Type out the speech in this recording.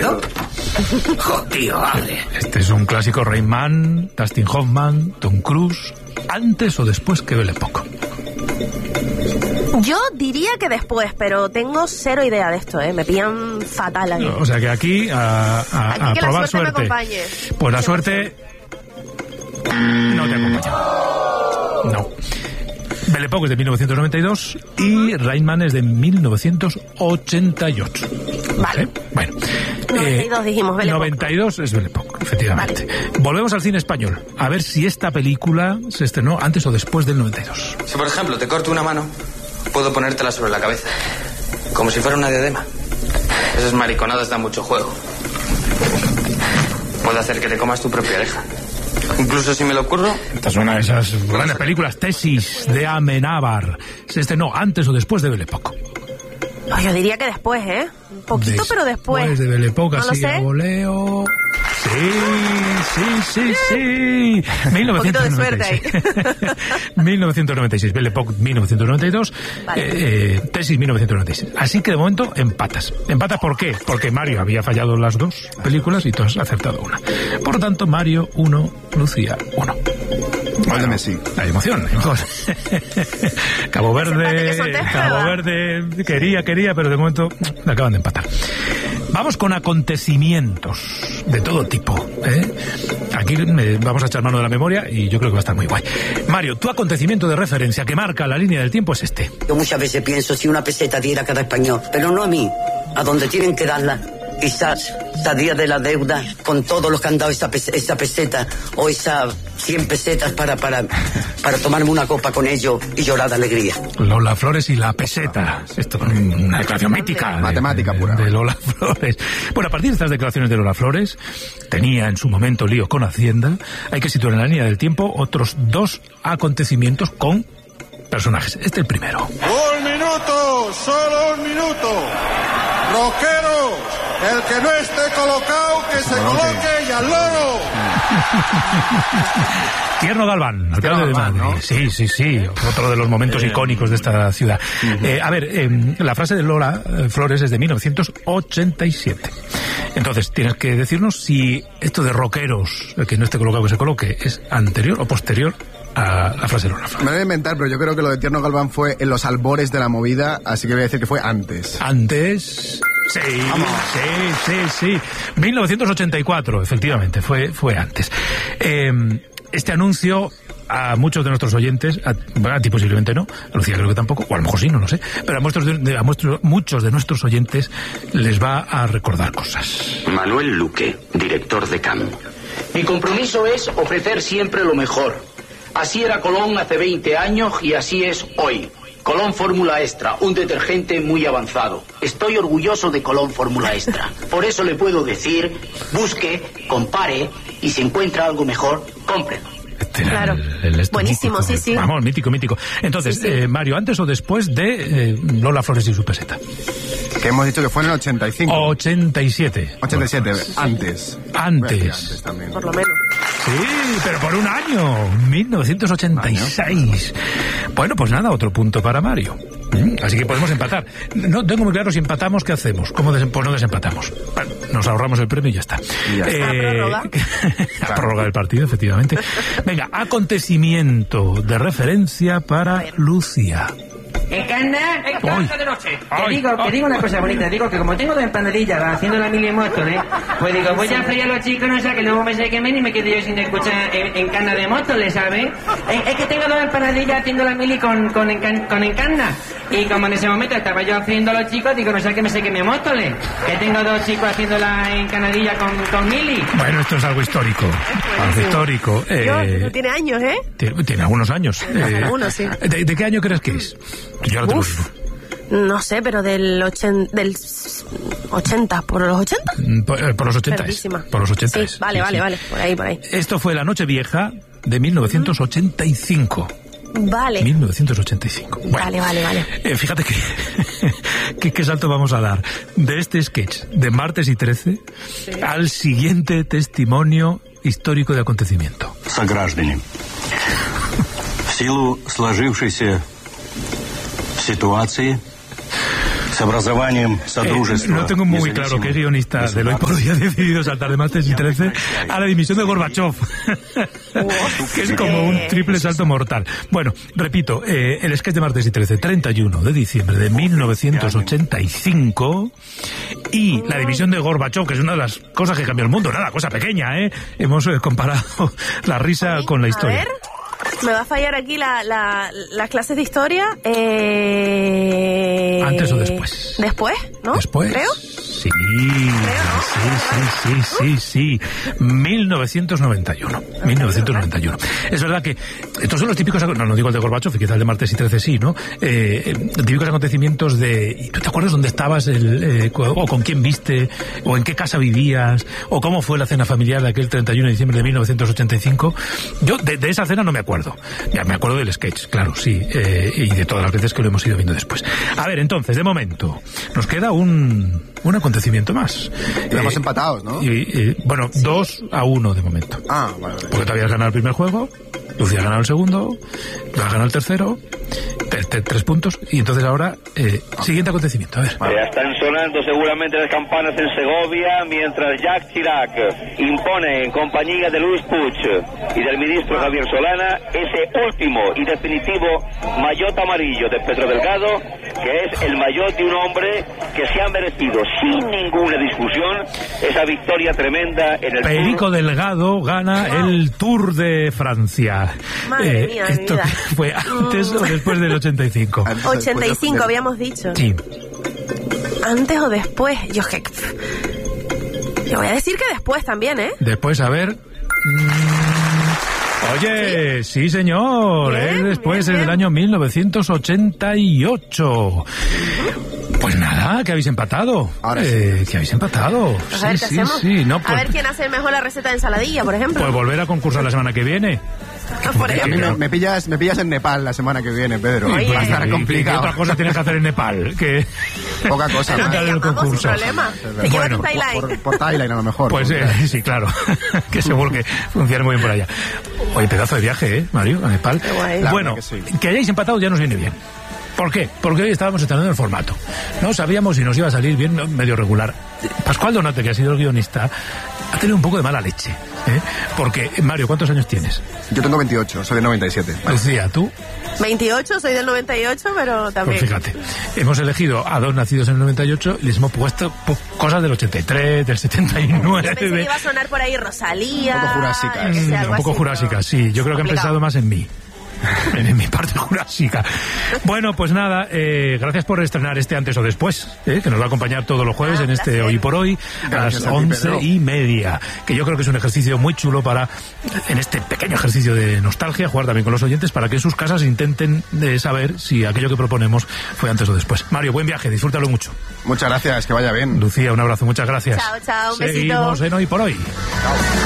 ¿Yo? ¡Jo, tío, hable! Este es un clásico. Rain Man, Dustin Hoffman, Tom Cruise. ¿Antes o después que Belle Époque? Yo diría que después, pero tengo cero idea de esto, Me pillan fatal aquí. O sea que aquí a que probar la suerte. Me acompañe. Pues la suerte no te acompaña. No. Belle Époque es de 1992 y Rain Man es de 1988. Vale. Bueno. 92 dijimos, Belle Époque. 92 es Belle Époque, efectivamente. Vale. Volvemos al cine español. A ver si esta película se estrenó antes o después del 92. Si, por ejemplo, te corto una mano, puedo ponértela sobre la cabeza. Como si fuera una diadema. Esas mariconadas dan mucho juego. Puedo hacer que te comas tu propia oreja. Incluso si me lo ocurro... Esta es una de esas grandes películas, Tesis, de Amenábar. Se estrenó antes o después de Belle Époque. Oh, yo diría que después, Un poquito, pero después. Después de Belle Époque, así a voleo... Sí. 1996. 1996. Belle Époque, 1992. Vale. Tesis, 1996. Así que de momento empatas. ¿Empatas por qué? Porque Mario había fallado las dos películas y tú has acertado una. Por lo tanto, Mario 1, Lucía 1. Gol Messi. Hay emoción. Cabo Verde quería, pero de momento me acaban de empatar. Vamos con acontecimientos de todo tipo. Aquí vamos a echar mano de la memoria y yo creo que va a estar muy guay. Mario, tu acontecimiento de referencia que marca la línea del tiempo es este. Yo muchas veces pienso si una peseta diera a cada español, pero no a mí, a donde tienen que darla. Quizás salía de la deuda con todos los que han dado esa peseta o esas 100 pesetas para tomarme una copa con ellos y llorar de alegría. Lola Flores y la peseta. Esto es una declaración mítica. Matemática pura. De Lola Flores. Bueno, a partir de estas declaraciones de Lola Flores, tenía en su momento lío con Hacienda, hay que situar en la línea del tiempo otros dos acontecimientos con personajes. Este es el primero. ¡Un minuto! ¡Solo un minuto! ¡Roqueros! El que no esté colocado, que se coloque y al loro. Tierno Galván, alcalde de Madrid. ¿No? Sí. Otro de los momentos icónicos de esta ciudad. La frase de Lola Flores es de 1987. Entonces, tienes que decirnos si esto de roqueros, el que no esté colocado que se coloque, es anterior o posterior a la frase de Lola Flores. Me voy a inventar, pero yo creo que lo de Tierno Galván fue en los albores de la movida, así que voy a decir que fue antes. ¿Antes? Sí. 1984, efectivamente, fue antes. Este anuncio a muchos de nuestros oyentes, a ti posiblemente no, a Lucía creo que tampoco, o a lo mejor sí, no lo sé, pero a muchos de nuestros oyentes les va a recordar cosas. Manuel Luque, director de CAM. Mi compromiso es ofrecer siempre lo mejor. Así era Colón hace 20 años y así es hoy. Colón Fórmula Extra, un detergente muy avanzado. Estoy orgulloso de Colón Fórmula Extra. Por eso le puedo decir, busque, compare y si encuentra algo mejor, cómprelo. Claro. Buenísimo, mítico. Sí. Vamos, mítico. Entonces, sí. Mario, ¿antes o después de Lola Flores y su peseta? Que hemos dicho que fue en el 85. 87. 87, antes. Antes también. Por lo menos. Sí, pero por un año. 1986. Bueno, pues nada, otro punto para Mario. Así que podemos empatar. No tengo muy claro si empatamos, ¿qué hacemos? Pues no desempatamos. Bueno, nos ahorramos el premio y ya está. ¿Prórroga? La prórroga del partido, efectivamente. Venga, acontecimiento de referencia para Lucía. Encarna de noche. Te digo una cosa bonita, digo que como tengo dos empanadillas haciendo la mili Móstoles, pues digo, voy a freír a los chicos, no sé, que luego me se quemen y me quedo yo sin escuchar Encarna de Móstoles, ¿sabes? Es que tengo dos empanadillas haciendo la mili con Encarna. Y como en ese momento estaba yo haciendo a los chicos, digo, no sé, que me se queme Móstoles, que tengo dos chicos haciendo la encanadilla con mili. Bueno, esto es algo histórico. Algo histórico. No tiene años, ¿eh? Tiene algunos años. Algunos, sí. ¿De qué año crees que es? Yo lo tengo. No sé, pero del 80, ¿por los 80? Por los 80. Por los 80. Sí, vale, por ahí. Esto fue La Nochevieja de 1985. Vale. 1985. Bueno, Vale. Fíjate qué salto vamos a dar de este sketch de Martes y 13 al siguiente testimonio histórico de acontecimiento. Сограждане, в силу сложившейся ситуации No tengo muy claro qué guionista del Hoy por Hoy ha decidido saltar de martes y 13 a la dimisión de Gorbachev, que es como un triple salto mortal. Bueno, repito, el sketch de martes y 13, 31 de diciembre de 1985, y la dimisión de Gorbachev, que es una de las cosas que cambió el mundo, nada, cosa pequeña, ¿eh? Hemos comparado la risa con la historia. A ver, me va a fallar aquí las clases de historia. ¿Antes o después? Después, ¿no? ¿Después? Creo. Sí, sí. 1991. Es verdad que estos son los típicos, no digo el de Gorbachev, quizá el de martes y 13 sí, ¿no? Típicos acontecimientos de, ¿tú te acuerdas dónde estabas o con quién viste, o en qué casa vivías, o cómo fue la cena familiar de aquel 31 de diciembre de 1985? Yo de esa cena no me acuerdo. Ya me acuerdo del sketch, claro, sí, y de todas las veces que lo hemos ido viendo después. A ver, entonces, de momento, nos queda un acontecimiento más. Estamos empatados, ¿no? Bueno, 2-1 de momento. Ah, vale. Porque todavía has ganado el primer juego, Lucía ha ganado el segundo, yo has ganado el tercero, 3 puntos, y entonces ahora, siguiente acontecimiento, a ver. Ya están sonando seguramente las campanas en Segovia, mientras Jacques Chirac impone en compañía de Luis Puig y del ministro Javier Solana ese último y definitivo maillot amarillo de Pedro Delgado, que es el maillot de un hombre que se ha merecido sin ninguna discusión esa victoria tremenda en el Perico Tour. Delgado gana el Tour de Francia. Madre mía, esto vida. fue antes o después del 85. 85 habíamos dicho. Sí. ¿Antes o después? Yo voy a decir que después también, ¿eh? Después, a ver. Oye, sí señor, Bien, es después, bien, es del año 1988. Pues nada, que habéis empatado. Ahora sí. Que habéis empatado. Pues a ver, ¿qué hacemos? No, A pues, ver quién hace mejor la receta de ensaladilla, por ejemplo. pues volver a concursar la semana que viene. Por A mí ejemplo. me pillas en Nepal la semana que viene, Pedro. Oye. Va a estar ¿Y qué complicado. otra cosa tienes que hacer en Nepal? Que Poca cosa. Pero más. te el llamamos sin concurso. problema. Te llevas Bueno, tu Thailand. Por Thailand a lo mejor. Pues sí, claro. Que seguro que funciona muy bien por allá. Oye, pedazo de viaje, Mario, a Nepal. Qué guay. Bueno, que sí. que hayáis empatado ya nos viene bien. ¿Por qué? Porque hoy estábamos estrenando el formato. No sabíamos si nos iba a salir bien, medio regular. Pascual Donate, que ha sido el guionista, ha tenido un poco de mala leche. Porque, Mario, ¿cuántos años tienes? Yo tengo 28, soy del 97. Lucía, ¿tú? 28, soy del 98, pero también. Pues fíjate, hemos elegido a 2 nacidos en el 98 y les hemos puesto cosas del 83, del 79. Yo pensé que iba a sonar por ahí Rosalía. Un poco jurásica. yo qué sé, algo Un poco así, jurásica, pero sí. Yo creo que han complicado. pensado más en mí. En mi parte jurásica. Bueno, pues nada, gracias por estrenar este antes o después, que nos va a acompañar todos los jueves en este placer. Hoy por Hoy a Gracias las a ti, 11:30, que yo creo que es un ejercicio muy chulo para, en este pequeño ejercicio de nostalgia, jugar también con los oyentes para que en sus casas intenten saber si aquello que proponemos fue antes o después. Mario, buen viaje, disfrútalo mucho. Muchas gracias, que vaya bien. Lucía, un abrazo, muchas gracias. Chao, chao, un besito. Seguimos en Hoy por Hoy.